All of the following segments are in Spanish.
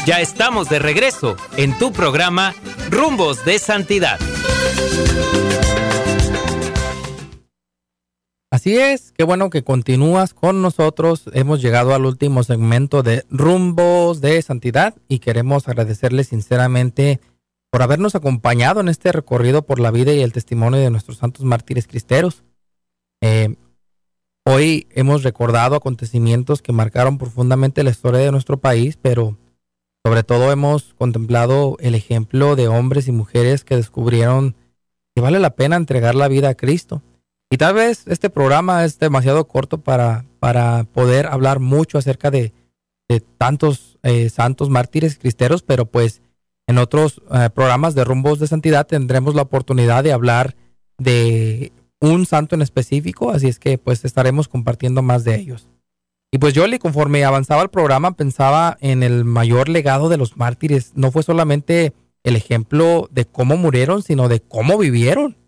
Ya estamos de regreso en tu programa Rumbos de Santidad. Así es, qué bueno que continúas con nosotros. Hemos llegado al último segmento de Rumbos de Santidad y queremos agradecerles sinceramente por habernos acompañado en este recorrido por la vida y el testimonio de nuestros santos mártires cristeros. Hoy hemos recordado acontecimientos que marcaron profundamente la historia de nuestro país, pero sobre todo hemos contemplado el ejemplo de hombres y mujeres que descubrieron que vale la pena entregar la vida a Cristo. Y tal vez este programa es demasiado corto para poder hablar mucho acerca de tantos santos mártires cristeros, pero pues en otros programas de Rumbos de Santidad tendremos la oportunidad de hablar de un santo en específico, así es que pues estaremos compartiendo más de ellos. Y pues Yoli, conforme avanzaba el programa, pensaba en el mayor legado de los mártires. No fue solamente el ejemplo de cómo murieron, sino de cómo vivieron.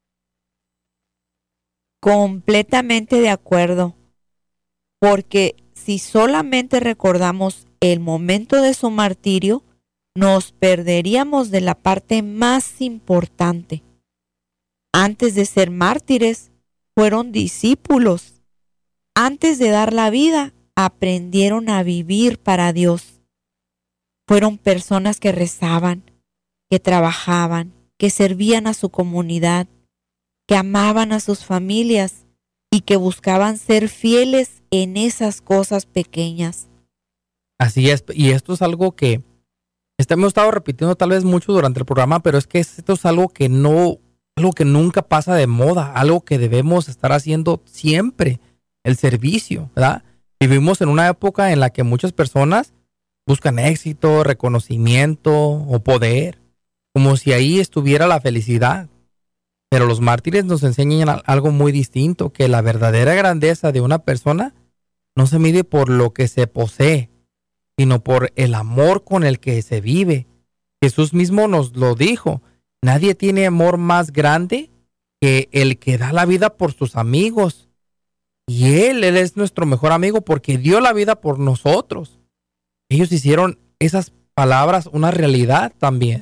Completamente de acuerdo, porque si solamente recordamos el momento de su martirio, nos perderíamos de la parte más importante. Antes de ser mártires, fueron discípulos. Antes de dar la vida, aprendieron a vivir para Dios. Fueron personas que rezaban, que trabajaban, que servían a su comunidad, que amaban a sus familias y que buscaban ser fieles en esas cosas pequeñas. Así es, y esto es algo que hemos estado repitiendo tal vez mucho durante el programa, pero es que esto es algo que nunca pasa de moda, algo que debemos estar haciendo siempre, el servicio, ¿verdad? Vivimos en una época en la que muchas personas buscan éxito, reconocimiento o poder, como si ahí estuviera la felicidad. Pero los mártires nos enseñan algo muy distinto, que la verdadera grandeza de una persona no se mide por lo que se posee, sino por el amor con el que se vive. Jesús mismo nos lo dijo, nadie tiene amor más grande que el que da la vida por sus amigos. Y Él es nuestro mejor amigo porque dio la vida por nosotros. Ellos hicieron esas palabras una realidad también.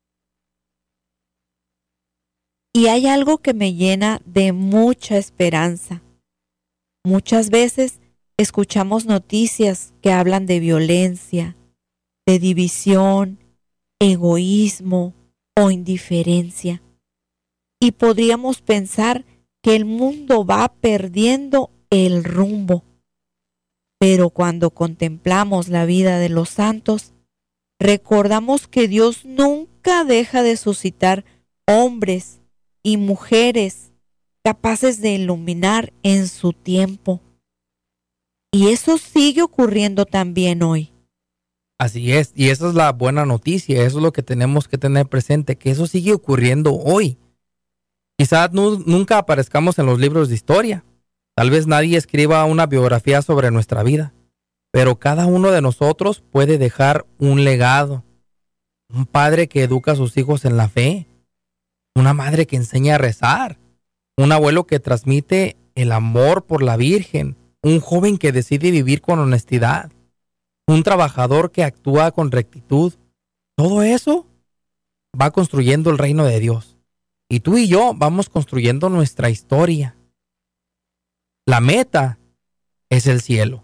Y hay algo que me llena de mucha esperanza. Muchas veces escuchamos noticias que hablan de violencia, de división, egoísmo o indiferencia. Y podríamos pensar que el mundo va perdiendo el rumbo. Pero cuando contemplamos la vida de los santos, recordamos que Dios nunca deja de suscitar hombres y mujeres capaces de iluminar en su tiempo. Y eso sigue ocurriendo también hoy. Así es, y esa es la buena noticia, eso es lo que tenemos que tener presente, que eso sigue ocurriendo hoy. Quizás nunca aparezcamos en los libros de historia, tal vez nadie escriba una biografía sobre nuestra vida, pero cada uno de nosotros puede dejar un legado. Un padre que educa a sus hijos en la fe, una madre que enseña a rezar, un abuelo que transmite el amor por la Virgen, un joven que decide vivir con honestidad, un trabajador que actúa con rectitud. Todo eso va construyendo el reino de Dios. Y tú y yo vamos construyendo nuestra historia. La meta es el cielo.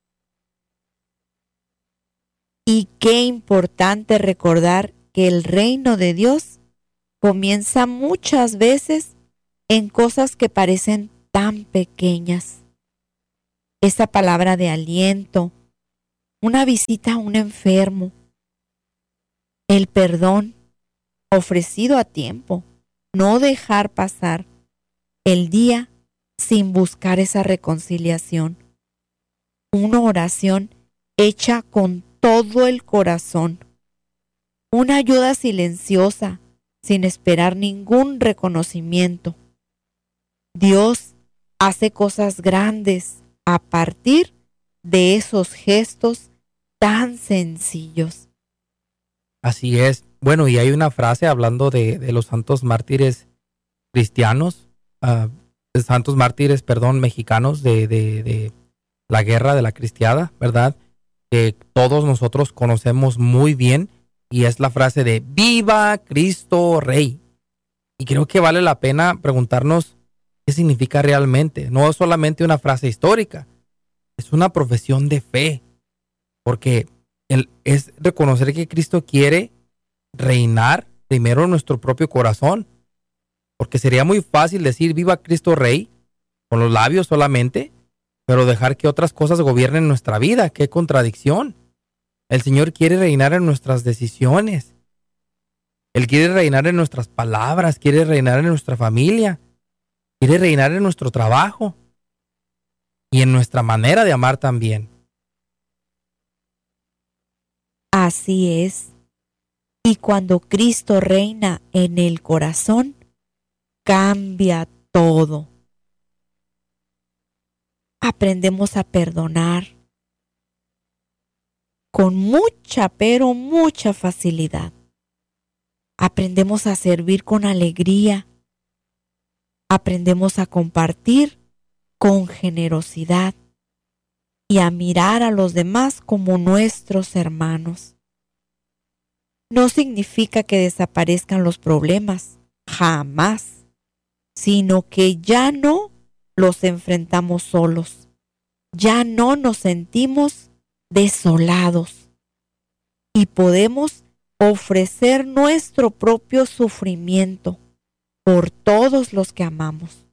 Y qué importante recordar que el reino de Dios comienza muchas veces en cosas que parecen tan pequeñas. Esa palabra de aliento, una visita a un enfermo, el perdón ofrecido a tiempo, no dejar pasar el día sin buscar esa reconciliación, una oración hecha con todo el corazón, una ayuda silenciosa sin esperar ningún reconocimiento. Dios hace cosas grandes a partir de esos gestos tan sencillos. Así es. Bueno, y hay una frase hablando de los santos mártires cristianos, mexicanos de la guerra de la cristiada, ¿verdad? que todos nosotros conocemos muy bien, y es la frase de ¡Viva Cristo Rey! Y creo que vale la pena preguntarnos qué significa realmente. No es solamente una frase histórica, es una profesión de fe, porque es reconocer que Cristo quiere reinar primero en nuestro propio corazón, porque sería muy fácil decir ¡Viva Cristo Rey! Con los labios solamente, pero dejar que otras cosas gobiernen nuestra vida. ¡Qué contradicción! El Señor quiere reinar en nuestras decisiones. Él quiere reinar en nuestras palabras, quiere reinar en nuestra familia, quiere reinar en nuestro trabajo y en nuestra manera de amar también. Así es. Y cuando Cristo reina en el corazón, cambia todo. Aprendemos a perdonar con mucha, pero mucha facilidad. Aprendemos a servir con alegría. Aprendemos a compartir con generosidad y a mirar a los demás como nuestros hermanos. No significa que desaparezcan los problemas, jamás, sino que ya no los enfrentamos solos. Ya no nos sentimos desolados y podemos ofrecer nuestro propio sufrimiento por todos los que amamos.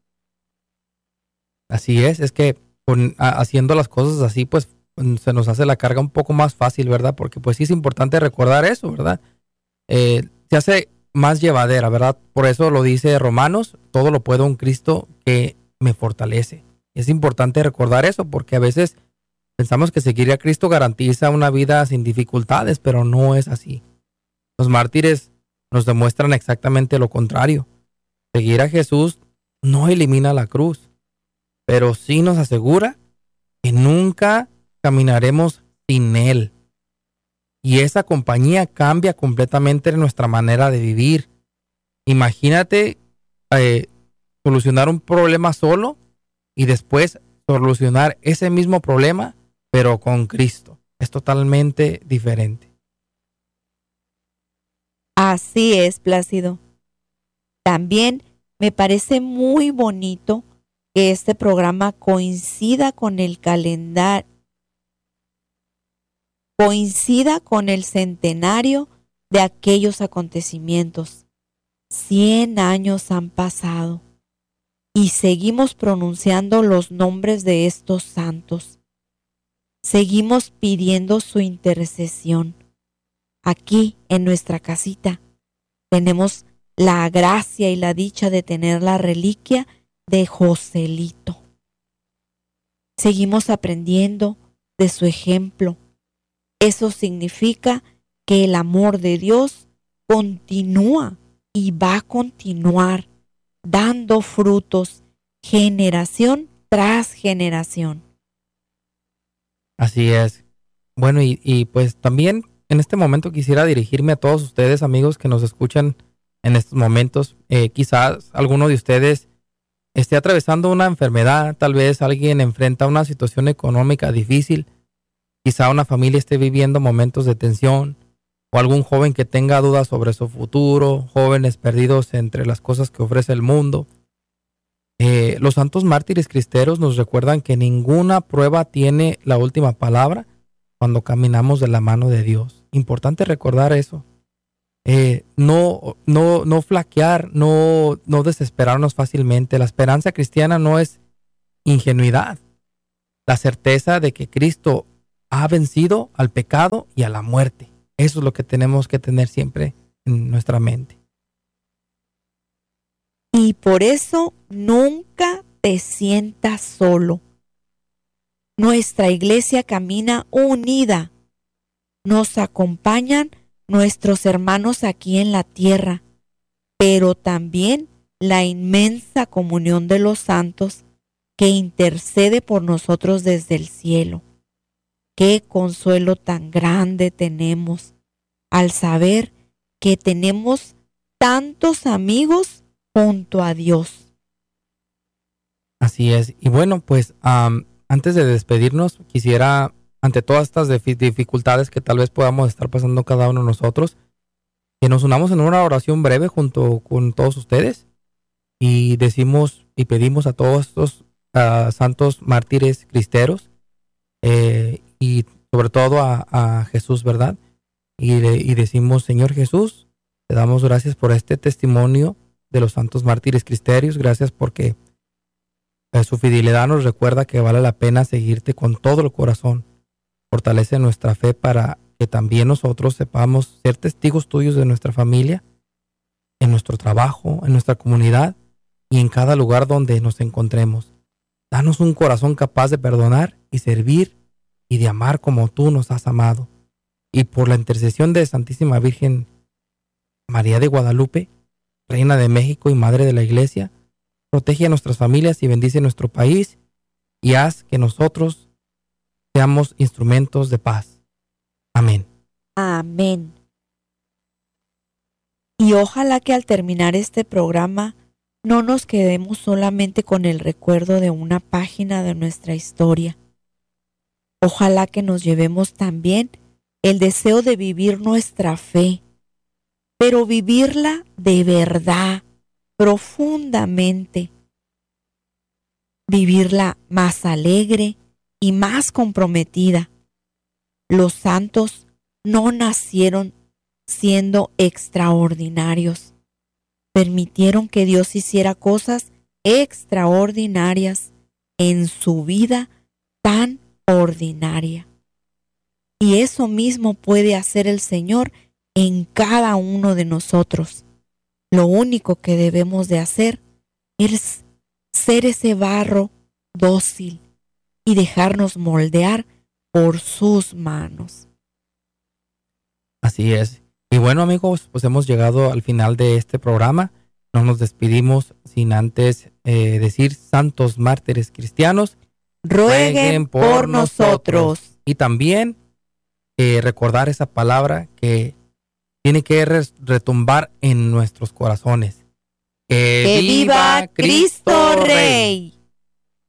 Así es que haciendo las cosas así, pues se nos hace la carga un poco más fácil, ¿verdad? Porque pues sí es importante recordar eso, ¿verdad? Se hace más llevadera, ¿verdad? Por eso lo dice Romanos, todo lo puedo en Cristo que me fortalece. Es importante recordar eso porque a veces pensamos que seguir a Cristo garantiza una vida sin dificultades, pero no es así. Los mártires nos demuestran exactamente lo contrario. Seguir a Jesús no elimina la cruz, pero sí nos asegura que nunca caminaremos sin Él. Y esa compañía cambia completamente nuestra manera de vivir. Imagínate solucionar un problema solo y después solucionar ese mismo problema, pero con Cristo. Es totalmente diferente. Así es, Plácido. También me parece muy bonito que este programa coincida con el calendario, coincida con el centenario de aquellos acontecimientos. 100 años han pasado y seguimos pronunciando los nombres de estos santos. Seguimos pidiendo su intercesión. Aquí, en nuestra casita, tenemos la gracia y la dicha de tener la reliquia de Joselito. Seguimos aprendiendo de su ejemplo. Eso significa que el amor de Dios continúa y va a continuar dando frutos generación tras generación. Así es. Bueno, y pues también en este momento quisiera dirigirme a todos ustedes, amigos, que nos escuchan en estos momentos. Quizás alguno de ustedes esté atravesando una enfermedad, tal vez alguien enfrenta una situación económica difícil, quizá una familia esté viviendo momentos de tensión, o algún joven que tenga dudas sobre su futuro, jóvenes perdidos entre las cosas que ofrece el mundo. Los santos mártires cristeros nos recuerdan que ninguna prueba tiene la última palabra cuando caminamos de la mano de Dios. Importante recordar eso. No flaquear, no desesperarnos fácilmente. La esperanza cristiana no es ingenuidad. La certeza de que Cristo ha vencido al pecado y a la muerte. Eso es lo que tenemos que tener siempre en nuestra mente. Y por eso nunca te sientas solo. Nuestra iglesia camina unida. Nos acompañan nuestros hermanos aquí en la tierra, pero también la inmensa comunión de los santos que intercede por nosotros desde el cielo. Qué consuelo tan grande tenemos al saber que tenemos tantos amigos junto a Dios. Así es. Y bueno, pues antes de despedirnos, quisiera ante todas estas dificultades que tal vez podamos estar pasando cada uno de nosotros, que nos unamos en una oración breve junto con todos ustedes y decimos y pedimos a todos estos santos mártires cristeros y sobre todo a Jesús, ¿verdad? Y decimos, Señor Jesús, te damos gracias por este testimonio de los santos mártires cristeros. Gracias porque su fidelidad nos recuerda que vale la pena seguirte con todo el corazón. Fortalece nuestra fe para que también nosotros sepamos ser testigos tuyos de nuestra familia, en nuestro trabajo, en nuestra comunidad y en cada lugar donde nos encontremos. Danos un corazón capaz de perdonar y servir y de amar como tú nos has amado. Y por la intercesión de Santísima Virgen María de Guadalupe, Reina de México y Madre de la Iglesia, protege a nuestras familias y bendice nuestro país y haz que nosotros seamos instrumentos de paz. Amén. Amén. Y ojalá que al terminar este programa no nos quedemos solamente con el recuerdo de una página de nuestra historia. Ojalá que nos llevemos también el deseo de vivir nuestra fe, pero vivirla de verdad, profundamente. Vivirla más alegre y más comprometida. Los santos no nacieron siendo extraordinarios. Permitieron que Dios hiciera cosas extraordinarias en su vida tan ordinaria. Y eso mismo puede hacer el Señor en cada uno de nosotros. Lo único que debemos de hacer es ser ese barro dócil y dejarnos moldear por sus manos. Así es. Y bueno, amigos, pues hemos llegado al final de este programa. No nos despedimos sin antes decir, santos mártires cristianos, rueguen por nosotros. Y también recordar esa palabra que tiene que retumbar en nuestros corazones. ¡Que viva Cristo Rey!